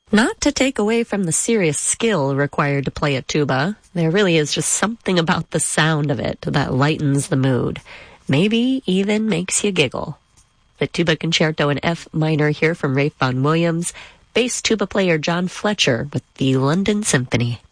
Not to take away from the serious skill required to play a tuba, there really is just something about the sound of it that lightens the mood. Maybe even makes you giggle. The Tuba Concerto in F minor here from Ralph Vaughan Williams, bass tuba player John Fletcher with the London Symphony.